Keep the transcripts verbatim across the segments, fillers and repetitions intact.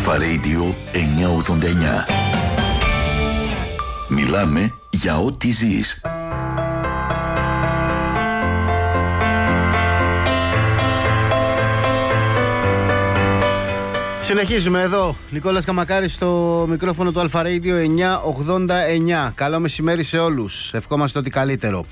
Αλφα Radio εννιακόσια ογδόντα εννιά. Μιλάμε για ό,τι ζεις. Συνεχίζουμε εδώ. Νικόλας Καμακάρης στο μικρόφωνο του Αλφα Radio εννιακόσια ογδόντα εννιά. Καλό μεσημέρι σε όλους. Ευχόμαστε ότι καλύτερο.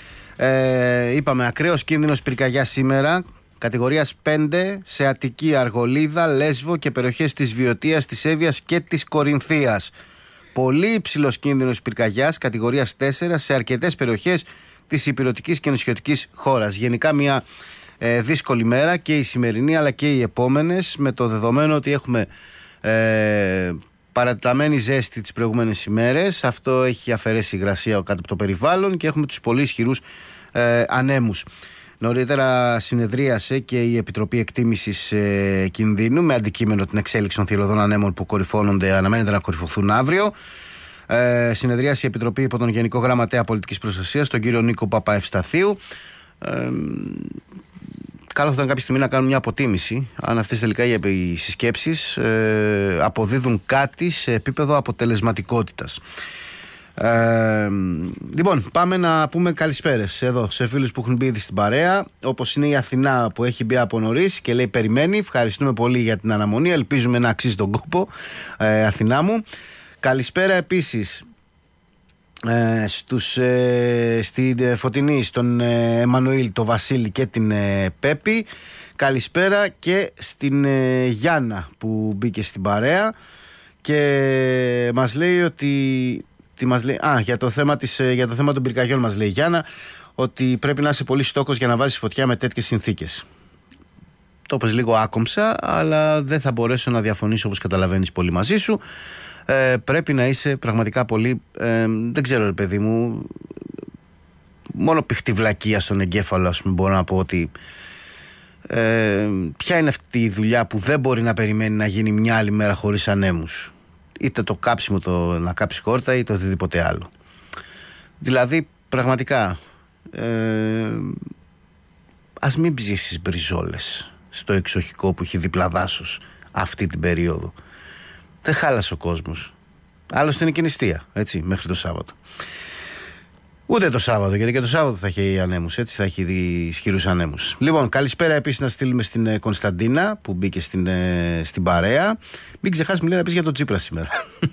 Ε, είπαμε ακραίος κίνδυνος πυρκαγιάς σήμερα. Κατηγορίας πέντε σε Αττική, Αργολίδα, Λέσβο και περιοχές της Βιωτίας, της Εύβοιας και της Κορινθίας. Πολύ υψηλός κίνδυνος πυρκαγιάς κατηγορίας τέσσερα σε αρκετές περιοχές της ηπειρωτικής και νησιωτικής χώρας. Γενικά μια ε, δύσκολη μέρα και η σημερινή αλλά και οι επόμενες, με το δεδομένο ότι έχουμε ε, παρατεταμένη ζέστη τις προηγούμενες ημέρες. Αυτό έχει αφαιρέσει υγρασία κάτω από το περιβάλλον και έχουμε τους πολύ ισχυρούς ε, ανέμους. Νωρίτερα συνεδρίασε και η Επιτροπή Εκτίμησης ε, Κινδύνου με αντικείμενο την εξέλιξη των θηελωδών ανέμων που κορυφώνονται, αναμένεται να κορυφωθούν αύριο. Ε, συνεδρίασε η Επιτροπή υπό τον Γενικό Γραμματέα Πολιτικής Προστασίας, τον κύριο Νίκο Παπαευσταθίου. Ε, καλό θα ήταν κάποια στιγμή να κάνουν μια αποτίμηση αν αυτές τελικά οι συσκέψεις ε, αποδίδουν κάτι σε επίπεδο αποτελεσματικότητας. Ε, λοιπόν, πάμε να πούμε καλησπέρες εδώ σε φίλους που έχουν μπει ήδη στην παρέα, όπως είναι η Αθηνά που έχει μπει από νωρίς και λέει περιμένει. Ευχαριστούμε πολύ για την αναμονή, ελπίζουμε να αξίζει τον κόπο, ε, Αθηνά μου. Καλησπέρα επίσης ε, στους, ε, στην Φωτεινή, στον ε, Εμμανουήλ, τον Βασίλη και την ε, Πέπη. Καλησπέρα και στην ε, Γιάννα που μπήκε στην παρέα και μας λέει ότι τι μας λέει, α, για το θέμα της, για το θέμα των πυρκαγιών μας λέει η Γιάννα, ότι πρέπει να είσαι πολύ στόκος για να βάζεις φωτιά με τέτοιες συνθήκες. Το πες λίγο άκομψα, αλλά δεν θα μπορέσω να διαφωνήσω, όπως καταλαβαίνεις, πολύ μαζί σου. Ε, πρέπει να είσαι πραγματικά πολύ, ε, δεν ξέρω ρε παιδί μου, μόνο πιχτή βλακεία στον εγκέφαλο, ας πούμε, μπορώ να πω ότι ε, ποια είναι αυτή η δουλειά που δεν μπορεί να περιμένει να γίνει μια άλλη μέρα χωρίς ανέμους. Είτε το κάψιμο, το να κάψει κόρτα, είτε οτιδήποτε άλλο. Δηλαδή, πραγματικά, ε, ας μην ψήσεις μπριζόλες στο εξοχικό που έχει δίπλα δάσος αυτή την περίοδο. Δεν χάλασε ο κόσμος. Άλλωστε είναι και νηστεία, έτσι, μέχρι το Σάββατο. Ούτε το Σάββατο, γιατί και το Σάββατο θα έχει ανέμους, έτσι, θα έχει ισχυρούς ανέμους. Λοιπόν, καλησπέρα επίσης να στείλουμε στην ε, Κωνσταντίνα που μπήκε στην, ε, στην παρέα. Μην ξεχάσεις, μου λέει να πεις για τον Τσίπρα σήμερα.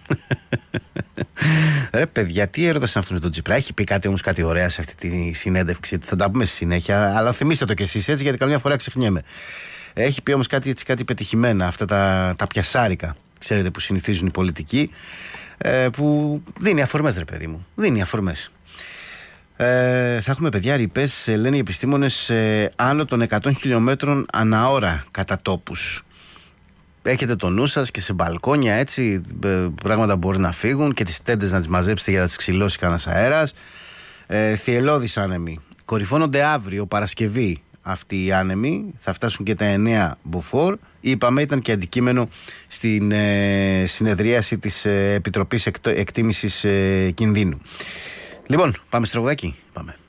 Ρε παιδιά, τι έρωτας είναι αυτό με τον Τσίπρα? Έχει πει κάτι όμως, κάτι ωραία σε αυτή τη συνέντευξη? Θα τα πούμε στη συνέχεια, αλλά θυμίστε το κι εσείς, έτσι, γιατί καμιά φορά ξεχνιέμαι. Έχει πει όμως κάτι, έτσι, κάτι πετυχημένα, αυτά τα, τα πιασάρικα, ξέρετε, που συνηθίζουν οι πολιτικοί, ε, που δίνει αφορμές, ρε παιδί μου. Δίνει αφορμές. Ε, θα έχουμε, παιδιά, ρηπές, λένε οι επιστήμονες, ε, άνω των εκατό χιλιόμετρων ανά ώρα κατά τόπους. Έχετε το νου σας και σε μπαλκόνια, έτσι, ε, πράγματα μπορεί να φύγουν και τις τέντες να τις μαζέψετε για να τις ξυλώσει κανένας αέρας. Ε, θυελλώδεις άνεμοι. Κορυφώνονται αύριο, Παρασκευή, αυτοί οι άνεμοι. Θα φτάσουν και τα εννέα μποφόρ. Είπαμε, ήταν και αντικείμενο στην ε, συνεδρίαση της ε, Επιτροπής Εκτίμησης ε, Κινδύνου. Λοιπόν, πάμε στο τραγουδάκι. Πάμε.